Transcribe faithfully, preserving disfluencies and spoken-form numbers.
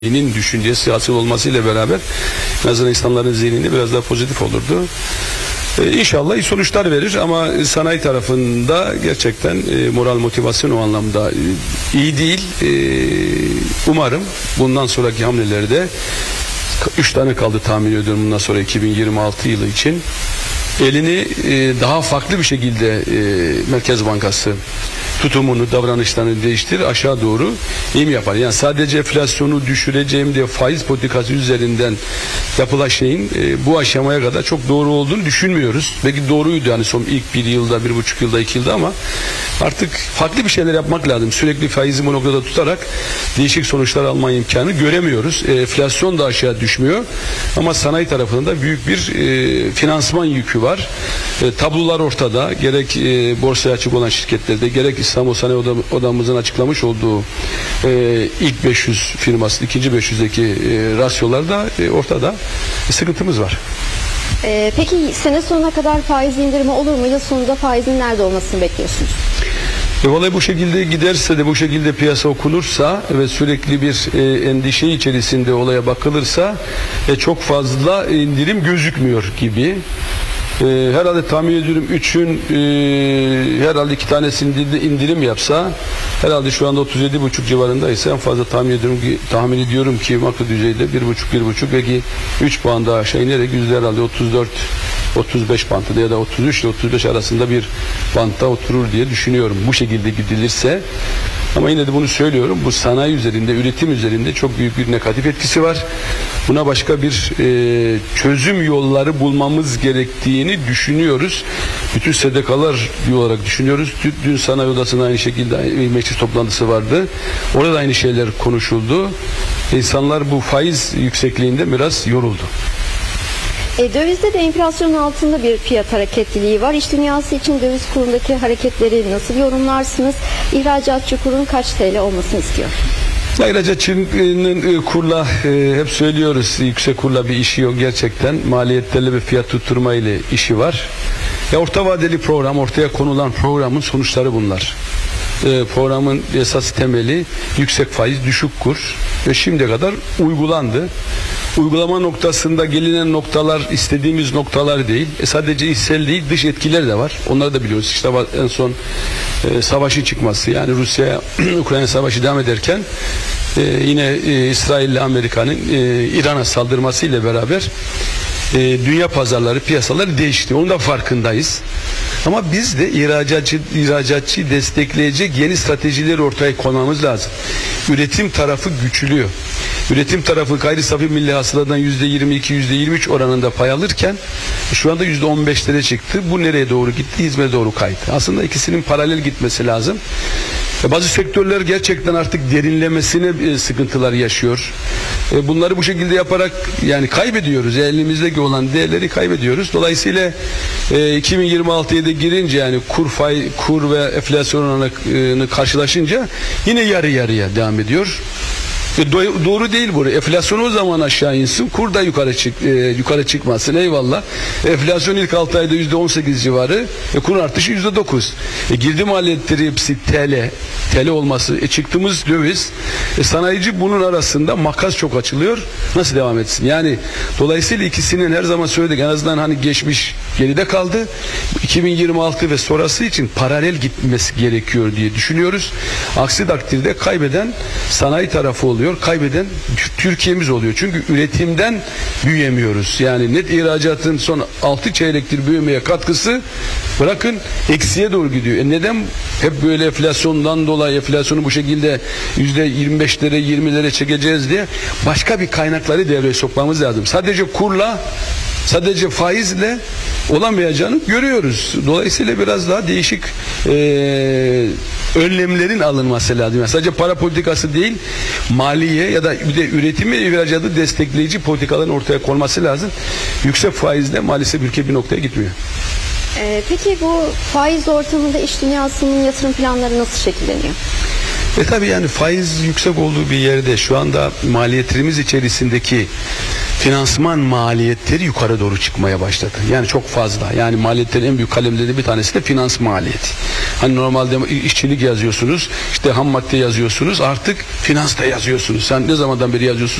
nin düşüncesi hasıl olmasıyla beraber en azından insanların zihninde biraz daha pozitif olurdu. Ee, İnşallah iyi sonuçlar verir ama sanayi tarafında gerçekten e, moral motivasyon o anlamda e, iyi değil. E, umarım bundan sonraki hamlelerde üç tane kaldı tahmin ediyorum bundan sonra iki bin yirmi altı yılı için. Elini e, daha farklı bir şekilde e, Merkez Bankası tutumunu, davranışlarını değiştirir, aşağı doğru iyi mi yapar? Yani sadece enflasyonu düşüreceğim diye faiz politikası üzerinden yapılan şeyin e, bu aşamaya kadar çok doğru olduğunu düşünmüyoruz. Belki doğruydu yani son ilk bir yılda, bir buçuk yılda, iki yılda ama artık farklı bir şeyler yapmak lazım. Sürekli faizi bu noktada tutarak değişik sonuçlar alma imkanı göremiyoruz. E, enflasyon da aşağı düşmüyor ama sanayi tarafında büyük bir e, finansman yükü var. E, tablolar ortada. Gerek e, borsaya açık olan şirketlerde, gerek İstanbul Sanayi Odam, Odamızın açıklamış olduğu e, ilk beş yüz firması, ikinci beş yüzdeki e, rasyolarda e, ortada e, sıkıntımız var. Ee, peki sene sonuna kadar faiz indirimi olur mu? Yıl sonunda faizin nerede olmasını bekliyorsunuz? E, vallahi bu şekilde giderse de bu şekilde piyasa okunursa ve sürekli bir e, endişe içerisinde olaya bakılırsa e, çok fazla indirim gözükmüyor gibi. Ee, herhalde tahmin ediyorum üçün e, herhalde iki tanesinde indirim yapsa herhalde şu anda otuz yedi buçuk civarındaysa en fazla tahmin ediyorum ki tahmin ediyorum ki makro düzeyde bir buçuk bir buçuk belki üç puan daha aşağı inerek yüzde herhalde otuz dört otuz beş bantında ya da otuz üç ile otuz beş arasında bir bantta oturur diye düşünüyorum bu şekilde gidilirse. Ama yine de bunu söylüyorum, bu sanayi üzerinde, üretim üzerinde çok büyük bir negatif etkisi var. Buna başka bir e, çözüm yolları bulmamız gerektiğini düşünüyoruz. Bütün S D K'lar olarak düşünüyoruz. Dün, dün sanayi odasında aynı şekilde bir meclis toplantısı vardı. Orada aynı şeyler konuşuldu. İnsanlar bu faiz yüksekliğinde biraz yoruldu. E, dövizde de enflasyonun altında bir fiyat hareketliliği var. İş dünyası için döviz kurundaki hareketleri nasıl yorumlarsınız? İhracatçı kurun kaç T L olmasını istiyor? İhracatçının kurla e, hep söylüyoruz, yüksek kurla bir işi yok gerçekten. Maliyetlerle ve fiyat tutturma ile işi var. Ya orta vadeli program, ortaya konulan programın sonuçları bunlar. E, programın esas temeli yüksek faiz, düşük kur ve şimdiye kadar uygulandı. Uygulama noktasında gelinen noktalar istediğimiz noktalar değil. E sadece içsel değil, dış etkiler de var. Onları da biliyoruz. İşte en son e, savaşın çıkması, yani Rusya Ukrayna savaşı devam ederken e, yine e, İsrail ile Amerika'nın e, İran'a saldırması ile beraber e, dünya pazarları, piyasaları değişti. Onun da farkındayız. Ama biz de ihracatçı, ihracatçıyı destekleyecek yeni stratejileri ortaya koymamız lazım. Üretim tarafı güçlüyor. Üretim tarafı gayri safi milli hasıladan yüzde yirmi iki yüzde yirmi üç oranında pay alırken şu anda yüzde on beşlere çıktı. Bu nereye doğru gitti? Hizmete doğru kaydı. Aslında ikisinin paralel gitmesi lazım. Bazı sektörler gerçekten artık derinlemesine sıkıntılar yaşıyor. Bunları bu şekilde yaparak yani kaybediyoruz. Elimizdeki olan değerleri kaybediyoruz. Dolayısıyla iki bin yirmi altıya da girince yani kur fay, kur ve enflasyon oranını karşılaşınca yine yarı yarıya devam ediyor. E doğru değil bu. Enflasyon o zaman aşağı insin, kur da yukarı çık e, yukarı çıkmasın. Eyvallah. Enflasyon ilk altı ayda yüzde on sekiz civarı, e, kur artışı yüzde dokuz. E, girdi maliyetleri hepsi T L, T L olması, e, çıktığımız döviz. E, sanayici bunun arasında makas çok açılıyor. Nasıl devam etsin? Yani dolayısıyla ikisinin her zaman söyledik en azından hani geçmiş geride kaldı. iki bin yirmi altı ve sonrası için paralel gitmesi gerekiyor diye düşünüyoruz. Aksi takdirde kaybeden sanayi tarafı oluyor. Kaybeden Türkiye'miz oluyor. Çünkü üretimden büyüyemiyoruz. Yani net ihracatın son altı çeyrektir büyümeye katkısı bırakın eksiye doğru gidiyor. E neden hep böyle enflasyondan dolayı enflasyonu bu şekilde yüzde yirmi beşlere yirmilere çekeceğiz diye başka bir kaynakları devreye sokmamız lazım. Sadece kurla sadece faizle olamayacağını görüyoruz. Dolayısıyla biraz daha değişik e, önlemlerin alınması lazım. Yani sadece para politikası değil, maliye ya da bir de üretimi ve ihracatı destekleyici politikaların ortaya konması lazım. Yüksek faizle maalesef ülke bir noktaya gitmiyor. Ee, peki bu faiz ortamında iş dünyasının yatırım planları nasıl şekilleniyor? E tabi yani faiz yüksek olduğu bir yerde şu anda maliyetlerimiz içerisindeki finansman maliyetleri yukarı doğru çıkmaya başladı. Yani çok fazla. Yani maliyetlerin en büyük kalemleri bir tanesi de finans maliyeti. Hani normalde işçilik yazıyorsunuz, işte ham madde yazıyorsunuz, artık finans da yazıyorsunuz. Sen ne zamandan beri yazıyorsunuz?